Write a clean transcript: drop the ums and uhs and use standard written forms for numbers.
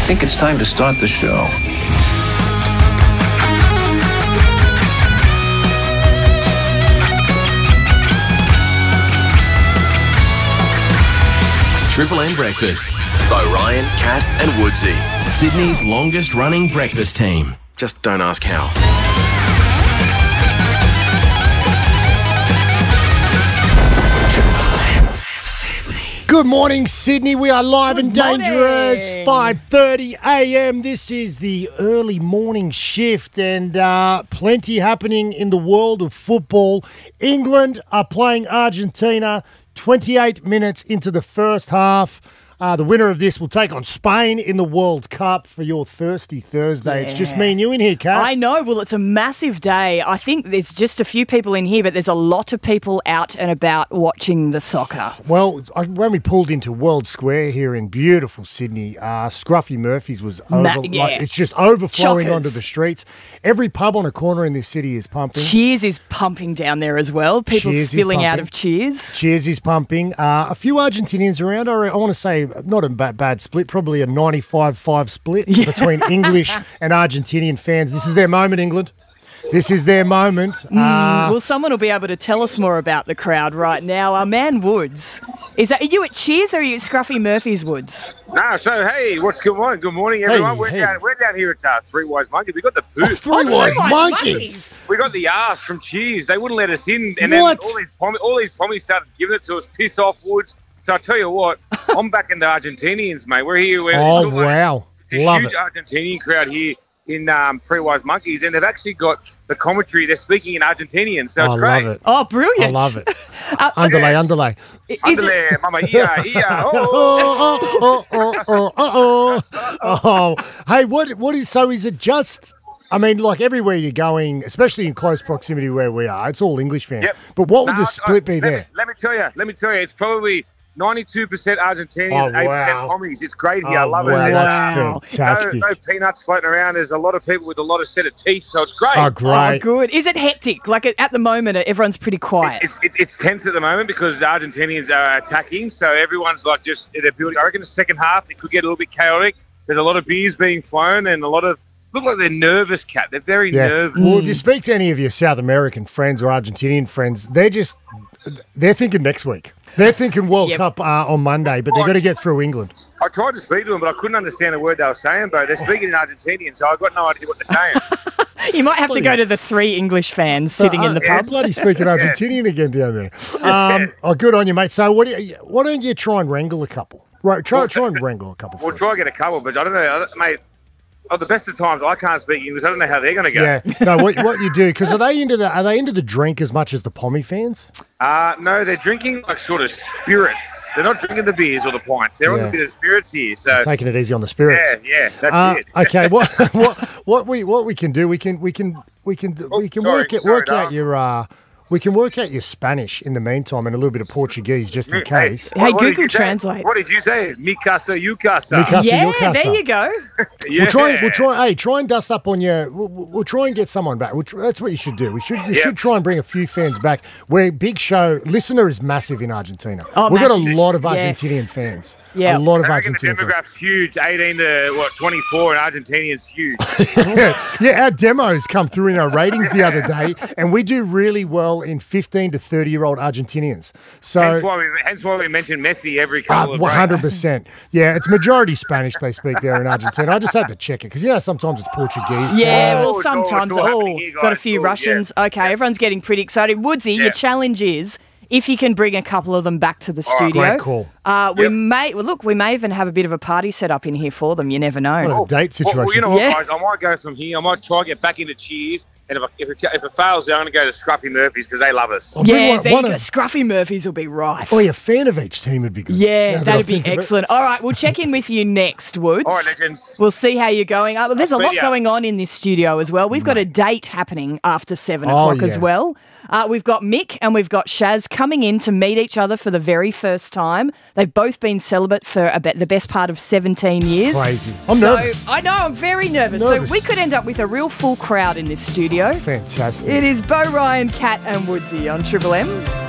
think it's time to start the show. Triple M Breakfast by Ryan, Kat and Woodsy. Sydney's longest running breakfast team. Just don't ask how. Good morning, Sydney. We are live and dangerous. 5:30 a.m. This is the early morning shift and plenty happening in the world of football. England are playing Argentina 28 minutes into the first half. The winner of this will take on Spain in the World Cup for your Thirsty Thursday. Yeah. It's just me and you in here, Kat. I know. Well, it's a massive day. I think there's just a few people in here, but there's a lot of people out and about watching the soccer. Well, when we pulled into World Square here in beautiful Sydney, Scruffy Murphy's was it's just overflowing onto the streets. Every pub on a corner in this city is pumping. Cheers is pumping down there as well. People spilling out of Cheers. Cheers is pumping. A few Argentinians around. I want to say not a bad split, probably a 95-5 split between English and Argentinian fans. This is their moment, England. This is their moment. Well, someone will be able to tell us more about the crowd right now. Our man Woods. Are you at Cheers or are you at Scruffy Murphy's, Woods? No, so, hey, what's going on? Good morning, everyone. We're down here at Three Wise Monkeys. We got the booth. Three Wise Monkeys. We got the arse from Cheers. They wouldn't let us in. And then all these pommies started giving it to us. Piss off, Woods. So I tell you what, I'm back in the Argentinians, mate. We're here. Wow. It's a huge Argentinian crowd here in Three Wise Monkeys, and they've actually got the commentary. They're speaking in Argentinian, so it's great. I love it. Oh, brilliant. I love it. Underlay. Underlay, mama, yeah. Oh. Hey, what is, so is it just... I mean, like everywhere you're going, especially in close proximity where we are, it's all English fans. Yep. But what would the split be there? Let me tell you, it's probably 92% Argentinians and 8% Pommies. It's great here. I love it. That's fantastic. No peanuts floating around. There's a lot of people with a lot of set of teeth, so it's great. Oh, great. Oh, good. Is it hectic? Like at the moment, everyone's pretty quiet. It's tense at the moment because the Argentinians are attacking, so everyone's like they're building. I reckon the second half, it could get a little bit chaotic. There's a lot of beers being flown and a lot of... Look like they're nervous, Kat. They're very nervous. Well, if you speak to any of your South American friends or Argentinian friends, they're thinking next week. They're thinking World Cup on Monday, but they've got to get through England. I tried to speak to them, but I couldn't understand a word they were saying, bro. They're speaking in Argentinian, so I've got no idea what they're saying. You might have to go to the three English fans sitting in the pub. Bloody speaking Argentinian again down there. Good on you, mate. So why don't you try and wrangle a couple? Right, try and wrangle a couple. We'll try and get a couple, but I don't know, mate. Oh, the best of times, I can't speak English. I don't know how they're going to go. Yeah, no. What you do? Because are they into the drink as much as the Pommy fans? No, they're drinking like sort of spirits. They're not drinking the beers or the pints. They're on a bit of spirits here. So taking it easy on the spirits. Yeah, that's it. Okay, what we can do? We can work out your Spanish in the meantime and a little bit of Portuguese just in case. Hey, Google Translate. What did you say? Mi casa, you casa. Yeah, there you go. We'll try. Hey, try and dust up on your. We'll try and get someone back. That's what you should do. You should try and bring a few fans back. We're big show. Listener is massive in Argentina. Oh, we've got a lot of Argentinian fans. Yeah, a lot of Argentinian Argentinian fans. The demograph's huge. 18 to 24, and Argentinian's huge. Our demos come through in our ratings the other day, and we do really well in 15 to 30-year-old Argentinians. So hence why we mention Messi every couple of 100%. Yeah, it's majority Spanish they speak there in Argentina. I just had to check it because sometimes it's Portuguese. Yeah, well, sometimes got a few Russians. Yeah. Okay, everyone's getting pretty excited. Woodsy, your challenge is if you can bring a couple of them back to the studio. Great call. We may even have a bit of a party set up in here for them. You never know. What a date situation. Well, you know what, guys? I might go from here. I might try to get back into Cheers. And if it fails, I'm going to go to Scruffy Murphy's because they love us. Scruffy Murphy's will be rife. Oh, a fan of each team would be good. Yeah, that'd be excellent. All right, we'll check in with you next, Woods. All right, legends. We'll see how you're going. There's a lot going on in this studio as well. We've got a date happening after 7 o'clock as well. We've got Mick and we've got Shaz coming in to meet each other for the very first time. They've both been celibate for the best part of 17 years. Crazy. I'm nervous. I know, I'm very nervous. So we could end up with a real full crowd in this studio. Fantastic. It is Bo, Ryan, Kat and Woodsy on Triple M.